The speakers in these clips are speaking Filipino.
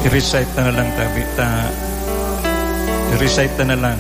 I-recite na lang i-recite na lang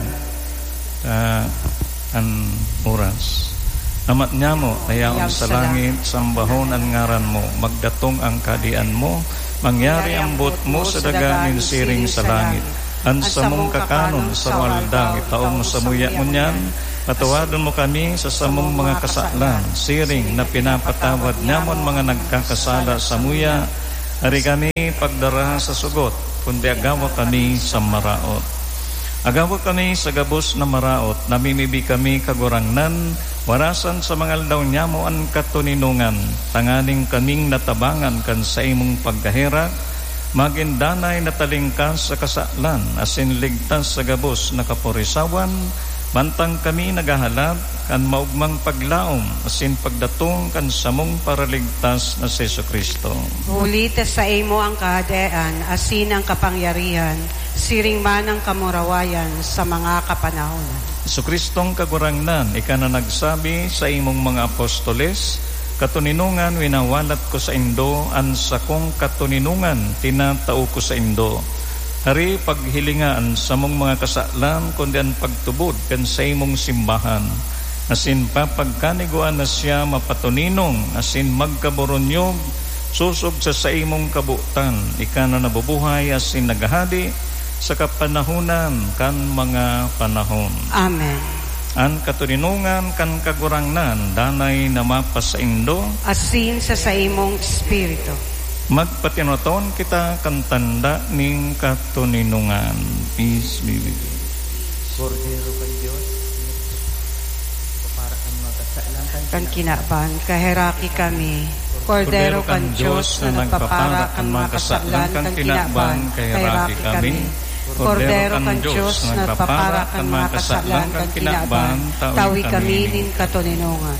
ang oras. Amat niya mo, ayaon sa langit, sambahon ang ngaran mo, magdatong ang kadian mo, mangyari ang bot mo sa daganin siring sa langit. Ang samong kakanon sa waldang, itaong sa muya mo niyan, patawadon mo kami sa samong mga kasalan, siring na pinapatawad niamon mga nagkakasala sa muya, hari kami pagdara sa sugot, kundi agawa kami sa maraot. Agawa kami sa gabos na maraot, namimibi kami kagurangnan, warasan sa mga aldaw niya mo ang katuninungan, tanganing kaming natabangan kan sa imong pagkahirak, magindanay na talingkas sa kasalan, asin ligtas sa gabos na kapurisawan, bantang kami nagahalap, kan maugmang paglaom, asin pagdatong kan samong paraligtas na si Jesucristo. Ulit sa imo ang kahadaan, asin ang kapangyarihan, siring man ang kamurawayan sa mga kapanahonan. Jesucristong kagurangnan, ika na nagsabi sa imong mga apostoles, katuninungan winawalat ko sa indo, an sakong katuninungan tinatao ko sa indo. Hari paghilingaan sa mong mga kasalan, kundi ang pagtubod kan sa imong simbahan. Asin papagkaniguan na siya mapatuninong, asin magkaboronyog, susog sa imong kabutan, ika na nabubuhay asin naghahadi, sa kapanahunan kan mga panahon. Amen. Ang katuninungan kan kagurangnan, danay na mapas sa indo, asin sa imong espiritu. Magpatinoton kita kan tanda ning katuninungan. Peace be with you. Kordero kan Diyos, para kan mga kasalan kan kinaban, kaheraki kami. Kordero kan Diyos na nagpapara kan mga kasalan kan kinaban, kaheraki kami. Kordero kan Diyos na nagpapara kan mga kasalan kan kinaban, tawi kami ning katuninungan.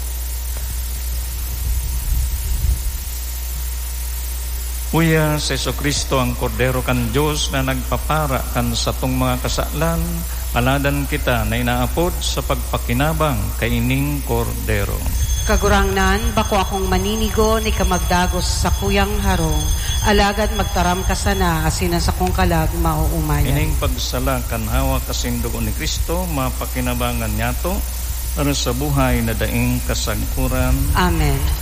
Uya sa Jesucristo ang Kordero kan Diyos na nagpapara kan sa tong mga kasalan, aladan kita na inaapod sa pagpakinabang kay ining Kordero. Kagurangnan, bako akong maninigo ni kamagdagos sa kuyang harong, alagad magtaram ka sana, asina sa kong kalag mauumayan. Ining pagsala kan hawa kasing dugo ni Kristo, mapakinabangan niya to, para sa buhay na daing kasagkuran. Amen.